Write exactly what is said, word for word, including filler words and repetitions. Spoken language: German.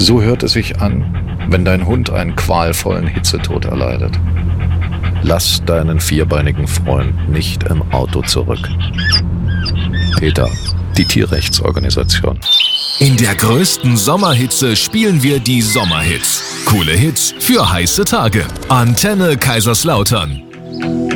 So hört es sich an, wenn dein Hund einen qualvollen Hitzetod erleidet. Lass deinen vierbeinigen Freund nicht im Auto zurück. PETA, die Tierrechtsorganisation. In der größten Sommerhitze spielen wir die Sommerhits. Coole Hits für heiße Tage. Antenne Kaiserslautern.